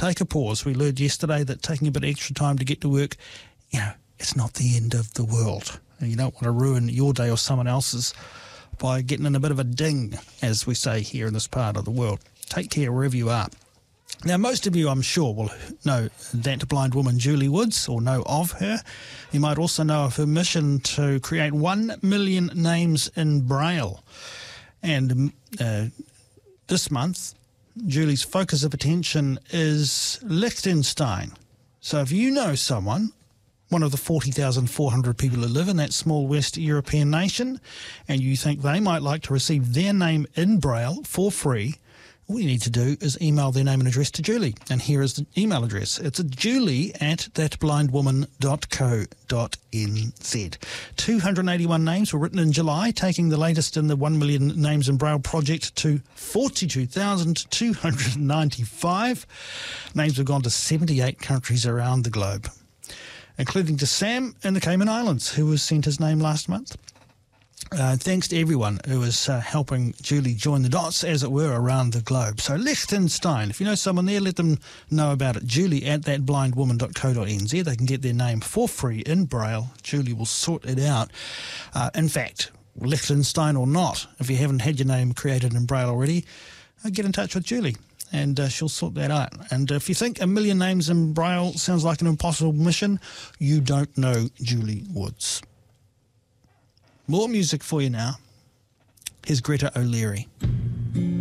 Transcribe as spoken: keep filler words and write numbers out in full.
take a pause. We learned yesterday that taking a bit of extra time to get to work, you know, it's not the end of the world. And you don't want to ruin your day or someone else's by getting in a bit of a ding, as we say here in this part of the world. Take care wherever you are. Now, most of you, I'm sure, will know that blind woman, Julie Woods, or know of her. You might also know of her mission to create one million names in Braille. And uh, this month, Julie's focus of attention is Liechtenstein. So if you know someone, one of the forty thousand four hundred people who live in that small West European nation, and you think they might like to receive their name in Braille for free, all you need to do is email their name and address to Julie. And here is the email address. It's julie at that blind woman dot co dot n z. two hundred eighty-one names were written in July, taking the latest in the one million Names in Braille project to forty-two thousand two hundred ninety-five. Names have gone to seventy-eight countries around the globe, including to Sam in the Cayman Islands, who was sent his name last month. Uh, thanks to everyone who is uh, helping Julie join the dots, as it were, around the globe. So Liechtenstein, if you know someone there, let them know about it. Julie at that blind woman dot co dot n z. They can get their name for free in Braille. Julie will sort it out. Uh, in fact, Liechtenstein or not, if you haven't had your name created in Braille already, uh, get in touch with Julie, and uh, she'll sort that out. And if you think a million names in Braille sounds like an impossible mission, you don't know Julie Woods. More music for you now. Here's Greta O'Leary.